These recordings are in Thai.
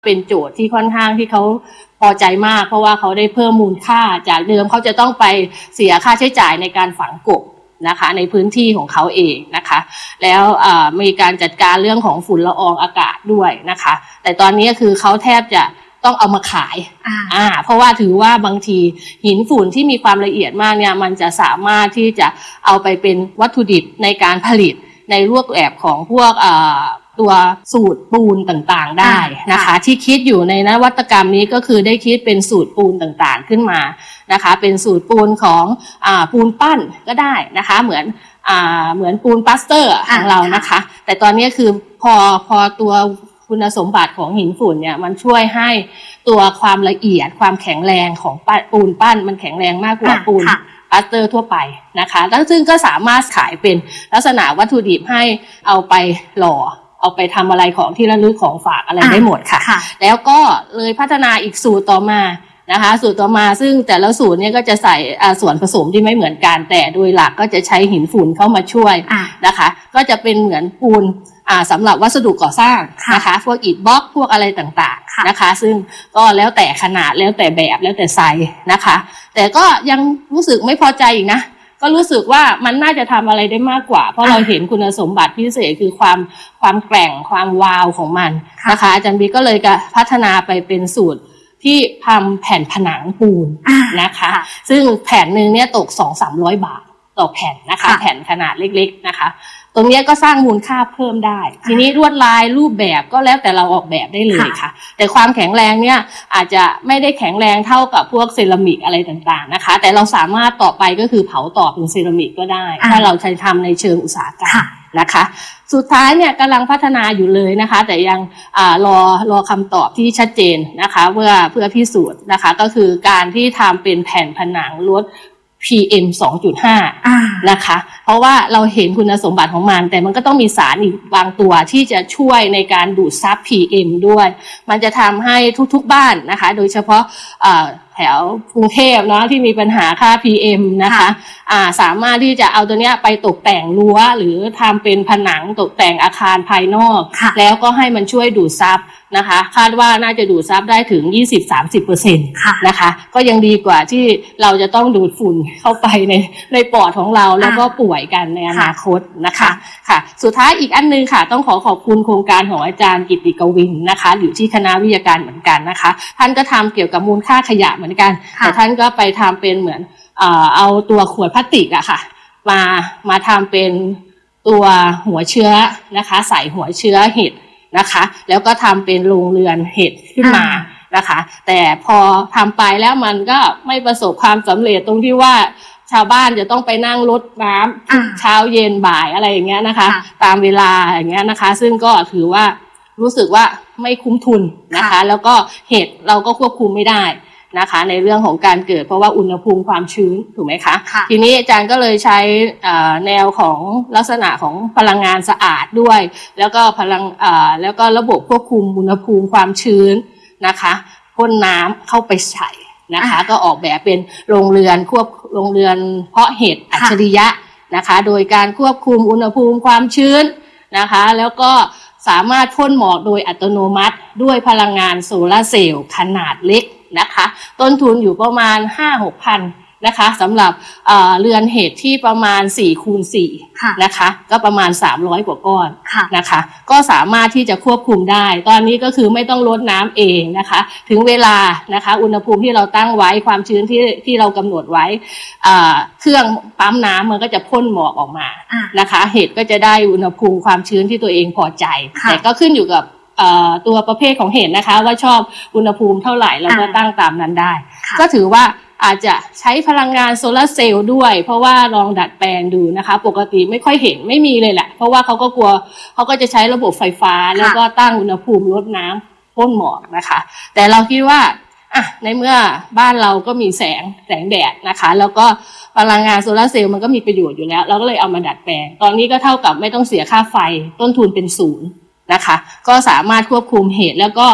เป็นโจทย์ที่ค่อนข้างที่เขาพอใจมากเพราะว่าเขาได้เพิ่มมูลค่าจากเดิมเขาจะต้องไปเสียค่าใช้จ่ายในการฝังกบนะคะในพื้นที่ของเขาเองนะคะแล้วมีการจัดการเรื่องของฝุ่นละอองอากาศด้วยนะคะแต่ตอนนี้คือเขาแทบจะต้องเอามาขายเพราะว่าถือว่าบางทีหินฝุ่นที่มีความละเอียดมากเนี่ยมันจะสามารถที่จะเอาไปเป็นวัตถุดิบในการผลิตในรูปแบบของพวกตัวสูตรปูนต่างๆได้นะคะที่คิดอยู่ในนวัตกรรมนี้ก็คือได้คิดเป็นสูตรปูนต่างๆขึ้นมานะคะเป็นสูตรปูนของปูนปั้นก็ได้นะคะเหมือนปูนปลาสเตอร์ของเรานะคะแต่ตอนนี้คือพอตัวคุณสมบัติของหินฝุ่นเนี่ยมันช่วยให้ตัวความละเอียดความแข็งแรงของปูนปั้นมันแข็งแรงมากกว่าปูนปลาสเตอร์ทั่วไปนะคะแล้วซึ่งก็สามารถขายเป็นลักษณะวัตถุดิบให้เอาไปหล่อเอาไปทำอะไรของที่ระลึกของฝากอะไรได้หมดค่ะแล้วก็เลยพัฒนาอีกสูตรต่อมานะคะสูตรต่อมาซึ่งแต่ละสูตรเนี่ยก็จะใส่ส่วนผสมที่ไม่เหมือนกันแต่โดยหลักก็จะใช้หินฝุ่นเข้ามาช่วยนะคะก็จะเป็นเหมือนปูนสำหรับวัสดุก่อสร้างนะคะพวกอิฐบล็อกพวกอะไรต่างๆนะคะซึ่งก็แล้วแต่ขนาดแล้วแต่แบบแล้วแต่ไซส์นะคะแต่ก็ยังรู้สึกไม่พอใจอีกนะก็รู้สึกว่ามันน่าจะทำอะไรได้มากกว่าเพราะเราเห็นคุณสมบัติพิเศษคือความแกร่งความวาวของมันนะคะอาจารย์บีก็เลยพัฒนาไปเป็นสูตรที่ทำแผ่นผนังปูนนะคะซึ่งแผ่นนึงเนี่ยตก 200-300 บาทต่อแผ่นนะคะแผ่นขนาดเล็กๆนะคะตรงนี้ก็สร้างมูลค่าเพิ่มได้ทีนี้ลวดลายรูปแบบก็แล้วแต่เราออกแบบได้เลยค่ะแต่ความแข็งแรงเนี่ยอาจจะไม่ได้แข็งแรงเท่ากับพวกเซรามิกอะไรต่างๆนะคะแต่เราสามารถต่อไปก็คือเผาต่อเป็นเซรามิกก็ได้ถ้าเราใช้ทำในเชิงอุตสาหกรรมนะคะสุดท้ายเนี่ยกำลังพัฒนาอยู่เลยนะคะแต่ยังรอคำตอบที่ชัดเจนนะคะเพื่อพิสูจน์นะคะก็คือการที่ทำเป็นแผ่นผนังลดPM 2.5 นะคะเพราะว่าเราเห็นคุณสมบัติของมันแต่มันก็ต้องมีสารอีกบางตัวที่จะช่วยในการดูดซับ PM ด้วยมันจะทำให้ทุกๆบ้านนะคะโดยเฉพาะแถวกรุงเทพเนาะที่มีปัญหาค่า PM นะคะสามารถที่จะเอาตัวเนี้ยไปตกแต่งรั้วหรือทำเป็นผนังตกแต่งอาคารภายนอกแล้วก็ให้มันช่วยดูดซับนะคะคาดว่าน่าจะดูดซับได้ถึง 20-30% นะคะก็ยังดีกว่าที่เราจะต้องดูดฝุ่นเข้าไปในปอดของเราแล้วก็ป่วยกันในอนาคตนะคะค่ะสุดท้ายอีกอันนึงค่ะต้องขอบคุณโครงการของอาจารย์กิตติกวินนะคะอยู่ที่คณะวิทยาการเหมือนกันนะคะท่านก็ทำเกี่ยวกับมูลค่าขยะเหมือนกันแต่ท่านก็ไปทำเป็นเหมือนเอาตัวขวดพลาสติกอะค่ะมาทำเป็นตัวหัวเชื้อนะคะใส่หัวเชื้อเห็ดนะคะแล้วก็ทำเป็นโรงเรือนเห็ดขึ้นมานะคะแต่พอทำไปแล้วมันก็ไม่ประสบความสำเร็จตรงที่ว่าชาวบ้านจะต้องไปนั่งรดน้ำเช้าเย็นบ่ายอะไรอย่างเงี้ยนะคะตามเวลาอย่างเงี้ยนะคะซึ่งก็ถือว่ารู้สึกว่าไม่คุ้มทุนนะคะแล้วก็เห็ดเราก็ควบคุมไม่ได้นะคะในเรื่องของการเกิดเพราะว่าอุณหภูมิความชื้นถูกไหมคะทีนี้อาจารย์ก็เลยใช้แนวของลักษณะของพลังงานสะอาดด้วยแล้วก็แล้วก็ระบบควบคุมอุณหภูมิความชื้นนะคะพ่นน้ำเข้าไปใส่นะคะก็ออกแบบเป็นโรงเรือนเพาะเห็ดอัจฉริยะนะคะโดยการควบคุมอุณหภูมิความชื้นนะคะแล้วก็สามารถพ่นหมอกโดยอัตโนมัติด้วยพลังงานโซลาร์เซลล์ขนาดเล็กนะคะต้นทุนอยู่ประมาณ 5-6 พันนะคะสำหรับเรือนเห็ดที่ประมาณ 4x4 นะคะก็ประมาณ300 กว่าก้อนนะคะก็สามารถที่จะควบคุมได้ตอนนี้ก็คือไม่ต้องรดน้ำเองนะคะถึงเวลานะคะอุณหภูมิที่เราตั้งไว้ความชื้นที่เรากำหนดไว้เครื่องปั๊มน้ำมันก็จะพ่นหมอกออกมานะคะเห็ดก็จะได้อุณหภูมิความชื้นที่ตัวเองพอใจแต่ก็ขึ้นอยู่กับตัวประเภทของเห็ดนะคะว่าชอบอุณหภูมิเท่าไหร่แล้วก็ตั้งตามนั้นได้ก็ถือว่าอาจจะใช้พลังงานโซลาร์เซลล์ด้วยเพราะว่าลองดัดแปลงดูนะคะปกติไม่ค่อยเห็นไม่มีเลยแหละเพราะว่าเขาก็กลัวเขาก็จะใช้ระบบไฟฟ้าแล้วก็ตั้งอุณหภูมิลดน้ำพ่นหมอกนะคะแต่เราคิดว่าในเมื่อบ้านเราก็มีแสงแดดนะคะแล้วก็พลังงานโซลาร์เซลล์มันก็มีประโยชน์อยู่แล้วเราก็เลยเอามาดัดแปลงตอนนี้ก็เท่ากับไม่ต้องเสียค่าไฟต้นทุนเป็น0นะคะก็สามารถควบคุมเห็ดแล้วก็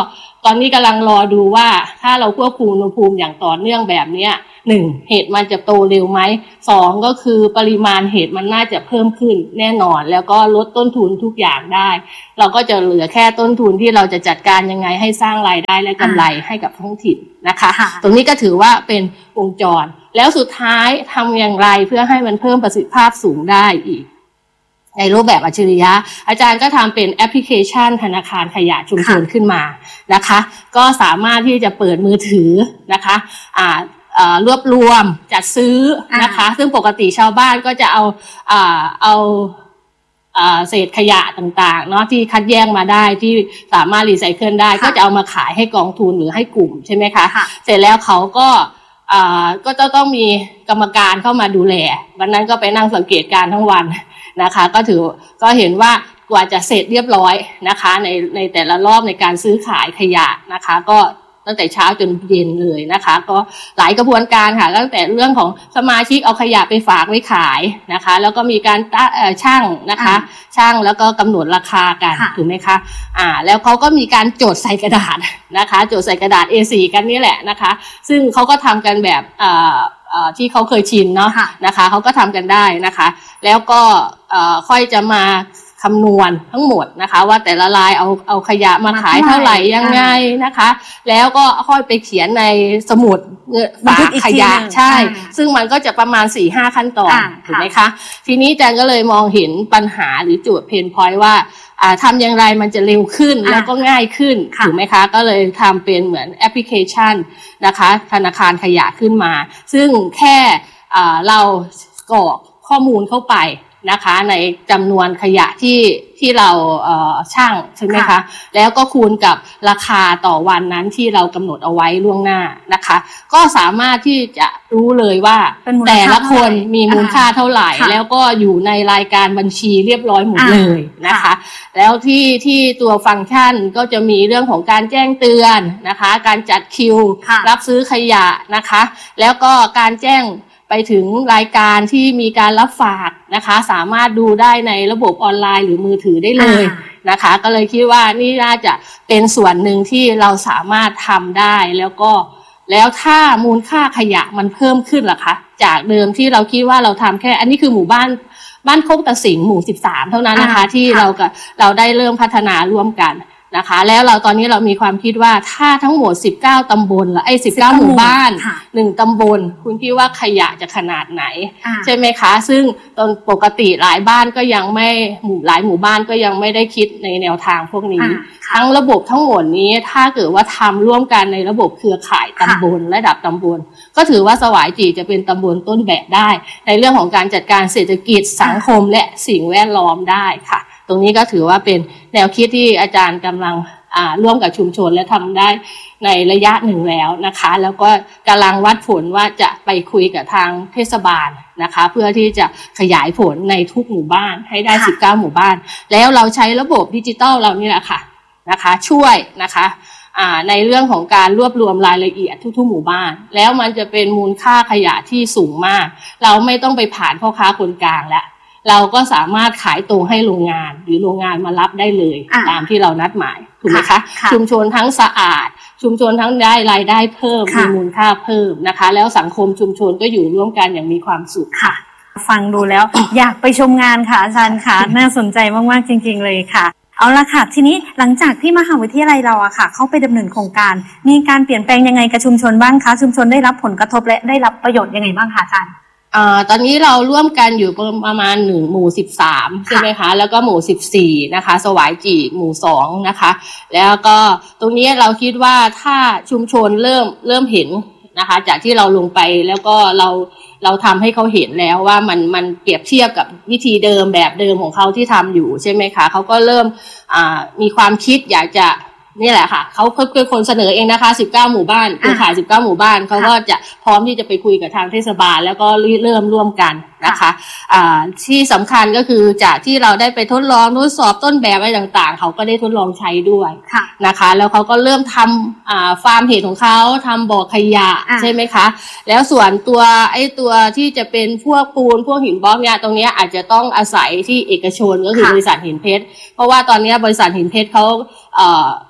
ตอนนี้กำลังรอดูว่าถ้าเราควบคุมอุณหภูมิอย่างต่อเนื่องแบบเนี้ย1เห็ดมันจะโตเร็วไหม2ก็คือปริมาณเห็ดมันน่าจะเพิ่มขึ้นแน่นอนแล้วก็ลดต้นทุนทุกอย่างได้เราก็จะเหลือแค่ต้นทุนที่เราจะจัดการยังไงให้สร้างรายได้และกำไรให้กับท้องถิ่นนะคะตรงนี้ก็ถือว่าเป็นวงจรแล้วสุดท้ายทำอย่างไรเพื่อให้มันเพิ่มประสิทธิภาพสูงได้อีกในรูปแบบอัจฉริยะอาจารย์ก็ทำเป็นแอปพลิเคชันธนาคารขยะชุมชนขึ้นมานะคะก็สามารถที่จะเปิดมือถือนะคะรวบรวมจัดซื้อนะคะซึ่งปกติชาวบ้านก็จะเอาเศษขยะต่างๆเนาะที่คัดแยกมาได้ที่สามารถรีไซเคิลได้ก็จะเอามาขายให้กองทุนหรือให้กลุ่มใช่ไหมคะเสร็จแล้วเขาก็จะต้องมีกรรมการเข้ามาดูแลวันนั้นก็ไปนั่งสังเกตการทั้งวันนะคะก็เห็นว่ากว่าจะเสร็จเรียบร้อยนะคะในแต่ละรอบในการซื้อขายขยะนะคะก็ตั้งแต่เช้าจนเย็นเลยนะคะก็หลายกระบวนการค่ะตั้งแต่เรื่องของสมาชิกเอาขยะไปฝากไว้ขายนะคะแล้วก็มีการชั่งนะคะชั่งแล้วก็กำหนดราคากันถูกไหมคะแล้วเขาก็มีการจดใส่กระดาษนะคะจดใส่กระดาษ A4 กันนี่แหละนะคะซึ่งเขาก็ทำกันแบบที่เขาเคยชินเนาะนะคะเขาก็ทำกันได้นะคะแล้วก็ค่อยจะมาคำนวณทั้งหมดนะคะว่าแต่ละรายเอาขยะมาขายเท่าไหร่ยังไงนะคะแล้วก็ค่อยไปเขียนในสมุดฝากขยะใช่ซึ่งมันก็จะประมาณ 4-5 ขั้นตอนถูกไหมคะทีนี้อาจารย์ก็เลยมองเห็นปัญหาหรือจุดเพนพอยต์ว่าทำอย่างไรมันจะเร็วขึ้นแล้วก็ง่ายขึ้นถูกไหมคะก็เลยทำเป็นเหมือนแอปพลิเคชันนะคะธนาคารขยะขึ้นมาซึ่งแค่เรากรอกข้อมูลเข้าไปนะคะในจำนวนขยะที่เราชั่งใช่ไหมคะแล้วก็คูณกับราคาต่อวันนั้นที่เรากำหนดเอาไว้ล่วงหน้านะคะก็สามารถที่จะรู้เลยว่าแต่ละคนมีมูลค่าเท่าไหร่แล้วก็อยู่ในรายการบัญชีเรียบร้อยหมดเลยนะคะแล้วที่ตัวฟังก์ชันก็จะมีเรื่องของการแจ้งเตือนนะคะการจัดคิวรับซื้อขยะนะคะแล้วก็การแจ้งไปถึงรายการที่มีการรับฝากนะคะสามารถดูได้ในระบบออนไลน์หรือมือถือได้เลยนะคะก็เลยคิดว่านี่น่าจะเป็นส่วนหนึ่งที่เราสามารถทำได้แล้วถ้ามูลค่าขยะมันเพิ่มขึ้นล่ะคะจากเดิมที่เราคิดว่าเราทำแค่อันนี้คือหมู่บ้านโคกตะสิงหมู่13เท่านั้นนะคะที่เราได้เริ่มพัฒนาร่วมกันนะคะแล้วตอนนี้เรามีความคิดว่าถ้าทั้งหมด19ตำบลละ19หมู่บ้าน1ตำบลคุณคิดว่าขยะจะขนาดไหนใช่ไหมคะซึ่งตอนปกติหลายบ้านก็ยังไม่หลายหมู่บ้านก็ยังไม่ได้คิดในแนวทางพวกนี้ทั้งระบบทั้งหมดนี้ถ้าเกิดว่าทำร่วมกันในระบบเครือข่ายตำบลระดับตำบลก็ถือว่าสวายจีจะเป็นตำบลต้นแบบได้ในเรื่องของการจัดการเศรษฐกิจสังคมและสิ่งแวดล้อมได้ค่ะตรงนี้ก็ถือว่าเป็นแนวคิดที่อาจารย์กำลังร่วมกับชุมชนและทำได้ในระยะหนึ่งแล้วนะคะแล้วก็กำลังวัดผลว่าจะไปคุยกับทางเทศบาลนะคะเพื่อที่จะขยายผลในทุกหมู่บ้านให้ได้19หมู่บ้านแล้วเราใช้ระบบดิจิทัลเรานี่แหละค่ะนะคะช่วยนะคะในเรื่องของการรวบรวมรายละเอียดทุกๆหมู่บ้านแล้วมันจะเป็นมูลค่าขยะที่สูงมากเราไม่ต้องไปผ่านพ่อค้าคนกลางแล้วเราก็สามารถขายตรงให้โรงงานหรือโรงงานมารับได้เลยตามที่เรานัดหมายถูกไหมคะชุมชนทั้งสะอาดชุมชนทั้งได้รายได้เพิ่มมีมูลค่าเพิ่มนะคะแล้วสังคมชุมชนก็อยู่ร่วมกันอย่างมีความสุขค่ะฟังดูแล้ว อยากไปชมงานค่ะอาจารย์ค่ะน่าสนใจมากๆจริงๆเลยค่ะเอาละค่ะทีนี้หลังจากที่มหาวิทยาลัยเราอะค่ะเข้าไปดำเนินโครงการมีการเปลี่ยนแปลงยังไงกับชุมชนบ้างคะชุมชนได้รับผลกระทบและได้รับประโยชน์ยังไงบ้างคะอาจารย์ตอนนี้เราร่วมกันอยู่ประมาณ1หมู่13ใช่ไหมคะแล้วก็หมู่14นะคะสวายจีหมู่2นะคะแล้วก็ตรงนี้เราคิดว่าถ้าชุมชนเริ่มเห็นนะคะจากที่เราลงไปแล้วก็เราทำให้เขาเห็นแล้วว่ามันเปรียบเทียบกับวิธีเดิมแบบเดิมของเขาที่ทำอยู่ใช่ไหมคะเขาก็เริ่มมีความคิดอยากจะนี่แหละค่ะเขาคือคนเสนอเองนะคะ19หมู่บ้านเครือข่าย19หมู่บ้านเขาก็จะพร้อมที่จะไปคุยกับทางเทศบาลแล้วก็เริ่มร่วมกันนะคะที่สำคัญก็คือจากที่เราได้ไปทดลองทดสอบต้นแบบอะไรต่างๆเขาก็ได้ทดลองใช้ด้วยนะคะแล้วเขาก็เริ่มทำฟาร์มเห็ดของเขาทำบ่อขยะใช่ไหมคะแล้วส่วนตัวที่จะเป็นพวกปูนพวกหินบล็อกเนี่ยตรงนี้อาจจะต้องอาศัยที่เอกชนก็คือบริษัทหินเพชรเพราะว่าตอนนี้บริษัทหินเพชรเขา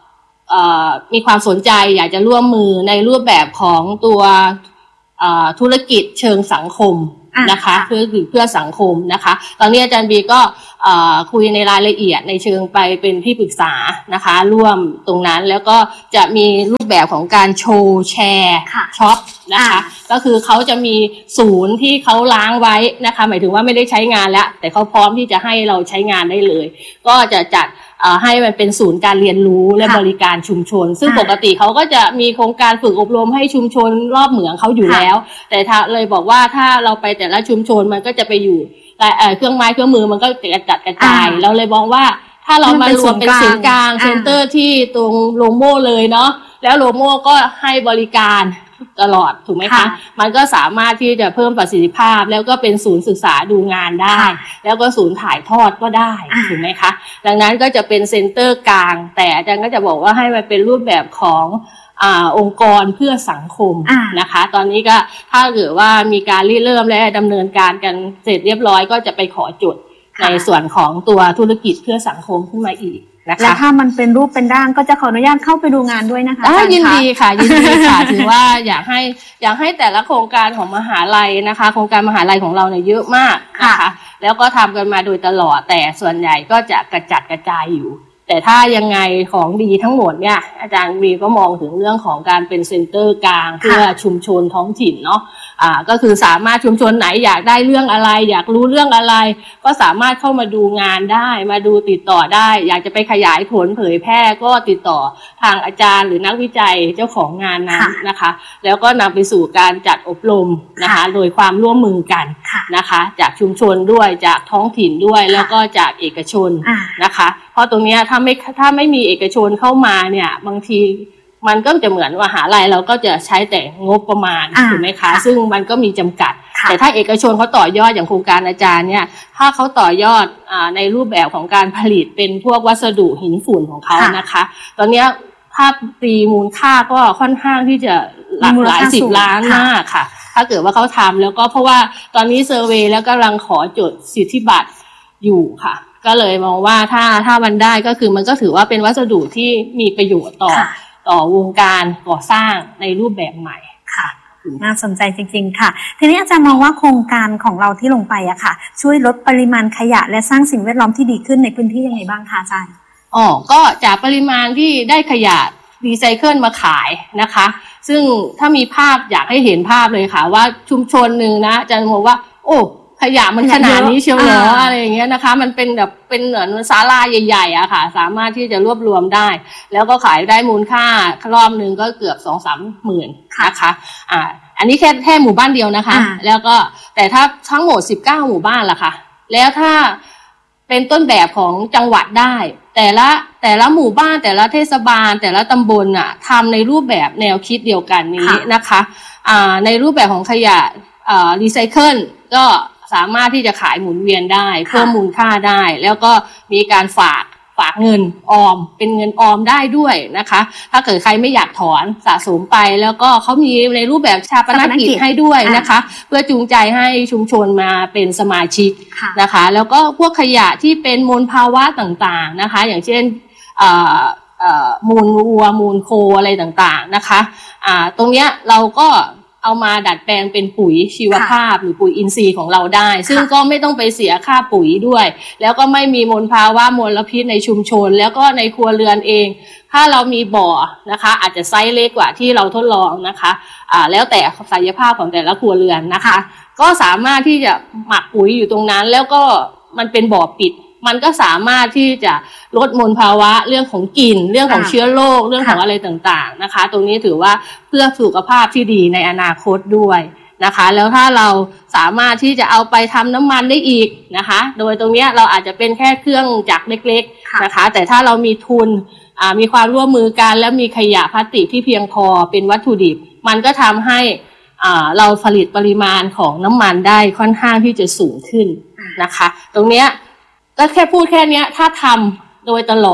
มีความสนใจอยากจะร่วมมือในรูปแบบของตัวธุรกิจเชิงสังคมนะคะเพื่อสังคมนะคะตอนนี้อาจารย์บีก็คุยในรายละเอียดในเชิงไปเป็นที่ปรึกษานะคะร่วมตรงนั้นแล้วก็จะมีรูปแบบของการโชว์แชร์ช็อปนะคะก็คือเขาจะมีศูนย์ที่เขาล้างไว้นะคะหมายถึงว่าไม่ได้ใช้งานแล้วแต่เขาพร้อมที่จะให้เราใช้งานได้เลยก็จะจัดให้มันเป็นศูนย์การเรียนรู้และบริการชุมชนซึ่งปกติเขาก็จะมีโครงการฝึกอบรมให้ชุมชนรอบเหมืองเขาอยู่แล้วแต่ถ้าเลยบอกว่าถ้าเราไปแต่ละชุมชนมันก็จะไปอยู่เครื่องไม้เครื่องมือมันก็จะกระจายเราเลยมองว่าถ้าเรามารวมเป็นศูนย์กลางเซ็นเตอร์ที่ตรงโลโม่เลยเนาะแล้วโลโม่ก็ให้บริการตลอดถูกไหมคะมันก็สามารถที่จะเพิ่มประสิทธิภาพแล้วก็เป็นศูนย์ศึกษาดูงานได้แล้วก็ศูนย์ถ่ายทอดก็ได้ถูกไหมคะดังนั้นก็จะเป็นเซ็นเตอร์กลางแต่อาจารย์ก็จะบอกว่าให้มันเป็นรูปแบบขององค์กรเพื่อสังคมนะคะตอนนี้ก็ถ้าเกิดว่ามีการเริ่มและดำเนินการกันเสร็จเรียบร้อยก็จะไปขอจดในส่วนของตัวธุรกิจเพื่อสังคมขึ้นมาอีกนะคะและถ้ามันเป็นรูปเป็นร่างก็จะขออนุญาตเข้าไปดูงานด้วยนะคะยินดีค่ะยินดีค่ะถือว่าอยากให้แต่ละโครงการของมหาลัยนะคะโครงการมหาลัยของเราเนี่ยเยอะมากนะคะแล้วก็ทำกันมาโดยตลอดแต่ส่วนใหญ่ก็จะกระจัดกระจายอยู่แต่ถ้ายังไงของดีทั้งหมดเนี่ยอาจารย์วีก็มองถึงเรื่องของการเป็นเซ็นเตอร์กลางเพื่อชุมชนท้องถิ่นเนาะก็คือสามารถชุมชนไหนอยากได้เรื่องอะไรอยากรู้เรื่องอะไรก็สามารถเข้ามาดูงานได้มาดูติดต่อได้อยากจะไปขยายผลเผยแพร่ก็ติดต่อทางอาจารย์หรือนักวิจัยเจ้าของงานนั้นนะคะแล้วก็นำไปสู่การจัดอบรมนะคะโดยความร่วมมือกันนะคะจากชุมชนด้วยจากท้องถิ่นด้วยแล้วก็จากเอกชนนะคะเพราะตรงนี้ถ้าไม่มีเอกชนเข้ามาเนี่ยบางทีมันก็จะเหมือนมหาลัยเราก็จะใช้แต่งบประมาณถูกไหมคะซึ่งมันก็มีจำกัดแต่ถ้าเอกชนเขาต่อยอดอย่างโครงการอาจารย์เนี่ยถ้าเขาต่อยอดในรูปแบบของการผลิตเป็นพวกวัสดุหินฝุ่นของเขานะคะตอนนี้ถ้าตีมูลค่าก็ค่อนข้างที่จะหลาย10 ล้านมากค่ะถ้าเกิดว่าเขาทำแล้วก็เพราะว่าตอนนี้เซอร์เวย์แล้วกำลังขอจดสิทธิบัตรอยู่ค่ะก็เลยมองว่าถ้ามันได้ก็คือมันก็ถือว่าเป็นวัสดุที่มีประโยชน์ต่อวงการก่อสร้างในรูปแบบใหม่ค่ะน่าสนใจจริงๆค่ะทีนี้อาจารย์มองว่าโครงการของเราที่ลงไปอะค่ะช่วยลดปริมาณขยะและสร้างสิ่งแวดล้อมที่ดีขึ้นในพื้นที่ยังไงบ้างคะอาจารย์ก็จากปริมาณที่ได้ขยะรีไซเคิลมาขายนะคะซึ่งถ้ามีภาพอยากให้เห็นภาพเลยค่ะว่าชุมชนหนึ่งนะอาจารย์มองว่าขยะมันขนาดนี้เชียวเหรออะไรอย่างเงี้ยนะคะมันเป็นแบบเป็นเหมือนศาลาใหญ่ๆอะค่ะสามารถที่จะรวบรวมได้แล้วก็ขายได้มูลค่ารอบนึงก็เกือบ 2-3 หมื่นนะคะอันนี้แค่หมู่บ้านเดียวนะคะแล้วก็แต่ถ้าทั้งหมด19 หมู่บ้านล่ะค่ะแล้วถ้าเป็นต้นแบบของจังหวัดได้แต่ละหมู่บ้านแต่ละเทศบาลแต่ละตำบลน่ะทำในรูปแบบแนวคิดเดียวกันนี้นะคะในรูปแบบของขยะรีไซเคิลก็สามารถที่จะขายหมุนเวียนได้เพิ่มมูลค่าได้แล้วก็มีการฝากเงินออมเป็นเงินออมได้ด้วยนะคะถ้าเกิดใครไม่อยากถอนสะสมไปแล้วก็เขามีในรูปแบบชาปนกิจให้ด้วยนะคะเพื่อจูงใจให้ชุมชนมาเป็นสมาชิกนะคะแล้วก็พวกขยะที่เป็นมลภาวะต่างๆนะคะอย่างเช่นมูลวัวมูลโคอะไรต่างๆนะคะตรงเนี้ยเราก็เอามาดัดแปลงเป็นปุ๋ยชีวภาพหรือปุ๋ยอินทรีย์ของเราได้ซึ่งก็ไม่ต้องไปเสียค่าปุ๋ยด้วยแล้วก็ไม่มีมลภาวะมลพิษในชุมชนแล้วก็ในครัวเรือนเองถ้าเรามีบ่อนะคะอาจจะไซส์เล็กกว่าที่เราทดลองนะคะแล้วแต่ศักยภาพของแต่ละครัวเรือนนะคะก็สามารถที่จะหมักปุ๋ยอยู่ตรงนั้นแล้วก็มันเป็นบ่อปิดมันก็สามารถที่จะลดมลภาวะเรื่องของกลิ่นเรื่องของเชื้อโรคเรื่องของอะไรต่างๆนะคะตรงนี้ถือว่าเพื่อสุขภาพที่ดีในอนาคตด้วยนะคะแล้วถ้าเราสามารถที่จะเอาไปทำน้ำมันได้อีกนะคะโดยตรงนี้เราอาจจะเป็นแค่เครื่องจักรเล็กๆนะคะแต่ถ้าเรามีทุนมีความร่วมมือกันแล้วมีขยะพลาสติกที่เพียงพอเป็นวัตถุดิบมันก็ทำให้เราผลิตปริมาณของน้ำมันได้ค่อนข้างที่จะสูงขึ้นนะคะตรงเนี้ยก็แค่พูดแค่นี้ถ้าทำโดยตลอด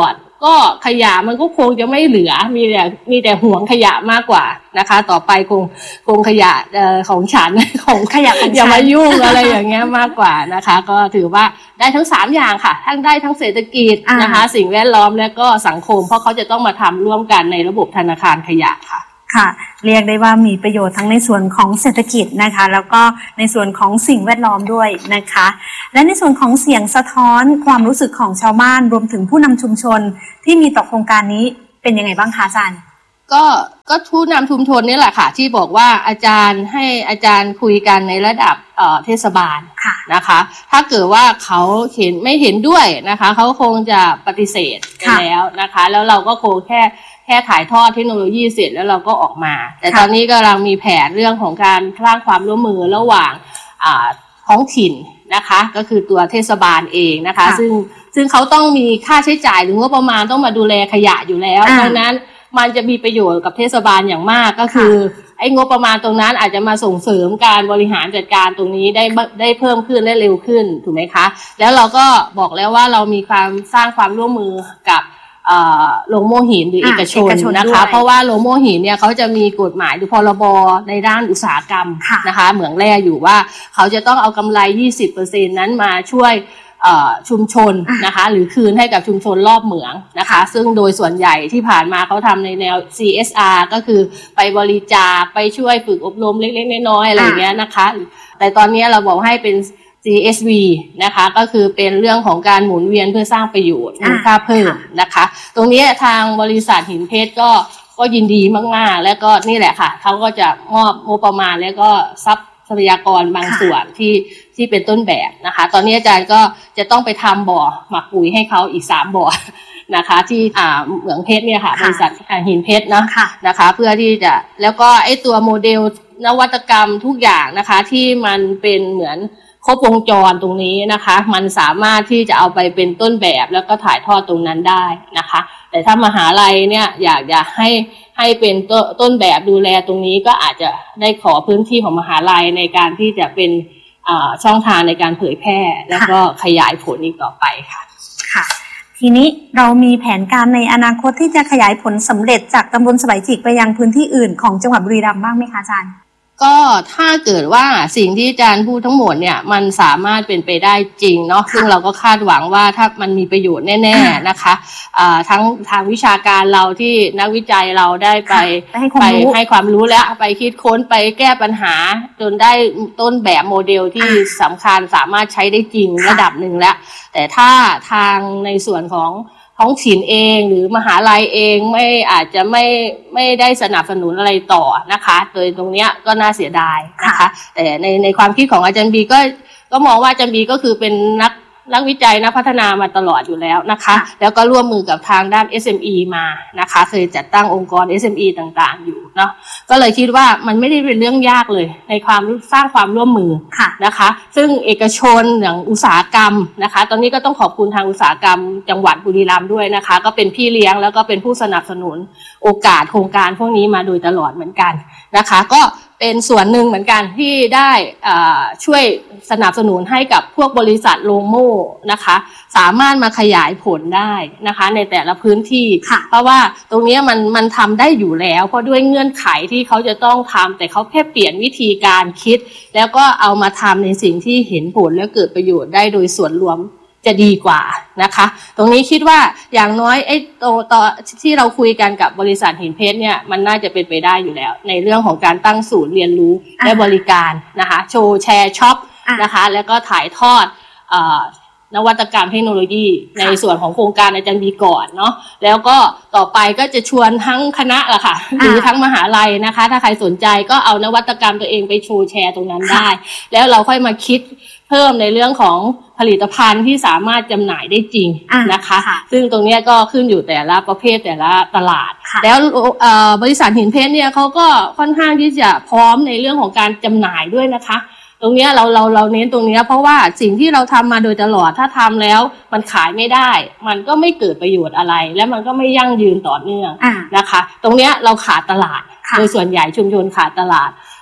ก็ขยะมันก็คงจะไม่เหลือมีแต่ห่วงขยะมากกว่านะคะต่อไปคงขยะของฉันของขยะอย่ามายุ่งอะไรอย่างเงี้ยมากกว่านะคะก็ถือว่าได้ทั้ง3อย่างค่ะทั้งได้ทั้งเศรษฐกิจนะคะสิ่งแวดล้อมและก็สังคมเพราะเขาจะต้องมาทำร่วมกันในระบบธนาคารขยะค่ะค่ะเรียกได้ว่ามีประโยชน์ทั้งในส่วนของเศรษฐกิจนะคะแล้วก็ในส่วนของสิ่งแวดล้อมด้วยนะคะและในส่วนของเสียงสะท้อนความรู้สึกของชาวบ้านรวมถึงผู้นำชุมชนที่มีต่อโครงการนี้เป็นยังไงบ้างคะอาจารย์ก็ผู้นำชุมชนนี่แหละค่ะที่บอกว่าอาจารย์คุยกันในระดับเทศบาลนะคะถ้าเกิดว่าเขาไม่เห็นด้วยนะคะเขาคงจะปฏิเสธไปแล้วนะคะแล้วเราก็คงแค่ถ่ายทอดเทคโนโลยีเสร็จแล้วเราก็ออกมาแต่ตอนนี้กำลังมีแผนเรื่องของการสร้างความร่วมมือระหว่างท้องถิ่นนะคะก็คือตัวเทศบาลเองนะคะซึ่งเขาต้องมีค่าใช้จ่ายหรืองบประมาณต้องมาดูแลขยะอยู่แล้วดังนั้นมันจะมีประโยชน์กับเทศบาลอย่างมากก็คือไอ้งบประมาณตรงนั้นอาจจะมาส่งเสริมการบริหารจัดการตรงนี้ได้เพิ่มขึ้นและเร็วขึ้นถูกไหมคะแล้วเราก็บอกแล้วว่าเรามีความสร้างความร่วมมือกับโรงโม่หินหรือเอกชนนะคะเพราะว่าโรงโม่หินเนี่ยเขาจะมีกฎหมายหรือพรบในด้านอุตสาหกรรมนะคะเหมืองแร่อยู่ว่าเขาจะต้องเอากำไร 20% นั้นมาช่วยชุมชนนะคะหรือคืนให้กับชุมชนรอบเหมืองนะคะซึ่งโดยส่วนใหญ่ที่ผ่านมาเขาทำในแนว CSR ก็คือไปบริจาคไปช่วยฝึกอบรมเล็กๆน้อยๆอะไรอย่างเงี้ยนะคะแต่ตอนนี้เราบอกให้เป็น CSV นะคะก็คือเป็นเรื่องของการหมุนเวียนเพื่อสร้างประโยชน์มูลค่าเพิ่มนะคะตรงนี้ทางบริษัทหินเพชรก็ยินดีมากๆแล้วก็นี่แหละค่ะเขาก็จะมอบงบประมาณแล้วก็ทรัพยากรบางส่วนที่เป็นต้นแบบนะคะตอนนี้อาจารย์ก็จะต้องไปทำบ่อหมักปุ๋ยให้เขาอีก3บ่อนะคะที่เหมืองเพชรเนี่ยค่ะบริษัทหินเพชรนะคะเพื่อที่จะแล้วก็ไอ้ตัวโมเดลนวัตกรรมทุกอย่างนะคะที่มันเป็นเหมือนครบวงจรตรงนี้นะคะมันสามารถที่จะเอาไปเป็นต้นแบบแล้วก็ถ่ายทอดตรงนั้นได้นะคะแต่ถ้ามหาลัยเนี่ยอยากให้เป็นต้นแบบดูแลตรงนี้ก็อาจจะได้ขอพื้นที่ของมหาลัยในการที่จะเป็นช่องทางในการเผยแพร่แล้วก็ขยายผลอีกต่อไปค่ะค่ะทีนี้เรามีแผนการในอนาคตที่จะขยายผลสำเร็จจากตำบลสบายจิกไปยังพื้นที่อื่นของจังหวัดบุรีรัมย์บ้างไหมคะอาจารย์ก็ถ้าเกิดว่าสิ่งที่อาจารย์พูดทั้งหมดเนี่ยมันสามารถเป็นไปได้จริงเนาะซึ่งเราก็คาดหวังว่าถ้ามันมีประโยชน์แน่ๆนะคะทั้งทางวิชาการเราที่นักวิจัยเราได้ไปให้ความรู้และไปคิดค้นไปแก้ปัญหาจนได้ต้นแบบโมเดลที่สำคัญสามารถใช้ได้จริงระดับหนึ่งแล้วแต่ถ้าทางในส่วนของท้องถิ่นเองหรือมหาลัยเองอาจจะไม่ได้สนับสนุนอะไรต่อนะคะโดยตรงเนี้ยก็น่าเสียดายนะคะแต่ในความคิดของอาจารย์บีก็มองว่าอาจารย์บีก็คือเป็นนักวิจัยนักพัฒนามาตลอดอยู่แล้วนะคะแล้วก็ร่วมมือกับทางด้าน SME มานะคะเคยจัดตั้งองค์กร SME ต่างๆอยู่เนาะก็เลยคิดว่ามันไม่ได้เป็นเรื่องยากเลยในความสร้างความร่วมมือนะคะซึ่งเอกชนอย่างอุตสาหกรรมนะคะตอนนี้ก็ต้องขอบคุณทางอุตสาหกรรมจังหวัดบุรีรัมย์ด้วยนะคะก็เป็นพี่เลี้ยงแล้วก็เป็นผู้สนับสนุนโอกาสโครงการพวกนี้มาโดยตลอดเหมือนกันนะคะก็เป็นส่วนหนึ่งเหมือนกันที่ได้ช่วยสนับสนุนให้กับพวกบริษัทโรงโม่นะคะสามารถมาขยายผลได้นะคะในแต่ละพื้นที่เพราะว่าตรงนี้มันทำได้อยู่แล้วเพราะด้วยเงื่อนไขที่เขาจะต้องทำแต่เขาแค่เปลี่ยนวิธีการคิดแล้วก็เอามาทำในสิ่งที่เห็นผลและเกิดประโยชน์ได้โดยส่วนรวมจะดีกว่านะคะตรงนี้คิดว่าอย่างน้อยไอ้ต่อที่เราคุยกันกับบริษัทหินเพชรเนี่ยมันน่าจะเป็นไปได้อยู่แล้วในเรื่องของการตั้งศูนย์เรียนรู้และบริการนะคะโชว์แชร์ช็อปนะคะแล้วก็ถ่ายทอดนวัตกรรมเทคโนโลยีในส่วนของโครงการอาจารย์บีก่อนเนาะแล้วก็ต่อไปก็จะชวนทั้งคณะล่ะค่ะหรือทั้งมหาลัยนะคะถ้าใครสนใจก็เอานวัตกรรมตัวเองไปโชว์แชร์ตรงนั้นได้แล้วเราค่อยมาคิดเพิ่มในเรื่องของผลิตภัณฑ์ที่สามารถจำหน่ายได้จริงนะคะซึ่งตรงนี้ก็ขึ้นอยู่แต่ละประเภทแต่ละตลาดแล้วบริษัทหินเพชรเนี่ยเขาก็ค่อนข้างที่จะพร้อมในเรื่องของการจำหน่ายด้วยนะคะตรงนี้เราเน้นตรงนี้เพราะว่าสิ่งที่เราทำมาโดยตลอดถ้าทำแล้วมันขายไม่ได้มันก็ไม่เกิดประโยชน์อะไรและมันก็ไม่ยั่งยืนต่อเนื่องนะคะตรงนี้เราขาดตลาดโดยส่วนใหญ่ชุมชนขาดตลาด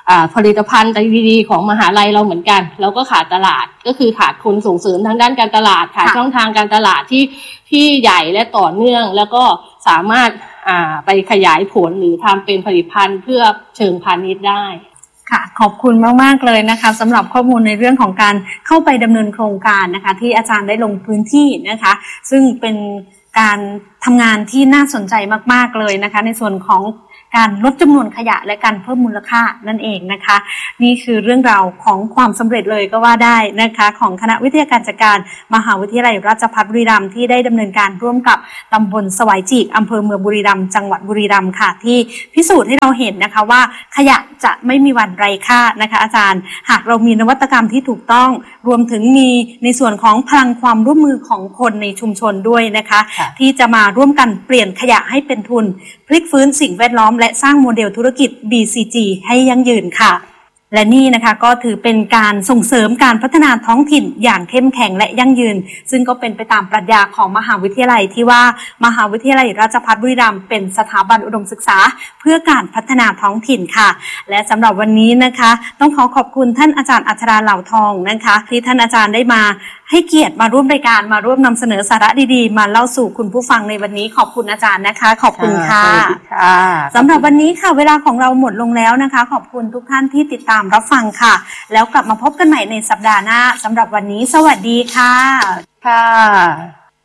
ผลิตภัณฑ์ดีๆของมหาลัยเราเหมือนกันเราก็ขาดตลาดก็คือขาดคนส่งเสริมทางด้านการตลาดขาดช่องทางการตลาดที่ใหญ่และต่อเนื่องแล้วก็สามารถไปขยายผลหรือทำเป็นผลิตภัณฑ์เพื่อเชิงพาณิชย์ได้ค่ะขอบคุณมากๆเลยนะคะสำหรับข้อมูลในเรื่องของการเข้าไปดำเนินโครงการนะคะที่อาจารย์ได้ลงพื้นที่นะคะซึ่งเป็นการทำงานที่น่าสนใจมากๆเลยนะคะในส่วนของการลดจำนวนขยะและการเพิ่มมูลค่านั่นเองนะคะนี่คือเรื่องราวของความสำเร็จเลยก็ว่าได้นะคะของคณะวิทยาการจัดการมหาวิทยาลัยราชภัฏบุรีรัมย์ที่ได้ดำเนินการร่วมกับตำบลสวายจีกอำเภอเมืองบุรีรัมย์จังหวัดบุรีรัมย์ค่ะที่พิสูจน์ให้เราเห็นนะคะว่าขยะจะไม่มีวันไร้ค่านะคะอาจารย์หากเรามีนวัตกรรมที่ถูกต้องรวมถึงมีในส่วนของพลังความร่วมมือของคนในชุมชนด้วยนะคะที่จะมาร่วมกันเปลี่ยนขยะให้เป็นทุนพลิกฟื้นสิ่งแวดล้อมและสร้างโมเดลธุรกิจ BCG ให้ยั่งยืนค่ะและนี่นะคะก็ถือเป็นการส่งเสริมการพัฒนาท้องถิ่นอย่างเข้มแข็งและยั่งยืนซึ่งก็เป็นไปตามปรัชญาของมหาวิทยาลัยที่ว่ามหาวิทยาลัยราชภัฏบุรีรัมย์เป็นสถาบันอุดมศึกษาเพื่อการพัฒนาท้องถิ่นค่ะและสำหรับวันนี้นะคะต้องขอบคุณท่านอาจารย์อัชราเหล่าทองนะคะที่ท่านอาจารย์ได้มาให้เกียรติมาร่วมรายการมาร่วมนำเสนอสาระดีๆมาเล่าสู่คุณผู้ฟังในวันนี้ขอบคุณอาจารย์นะคะขอบคุณค่ะสำหรับวันนี้ค่ะเวลาของเราหมดลงแล้วนะคะขอบคุณทุกท่านที่ติดตามรับฟังค่ะแล้วกลับมาพบกันใหม่ในสัปดาห์หน้าสำหรับวันนี้สวัสดีค่ะ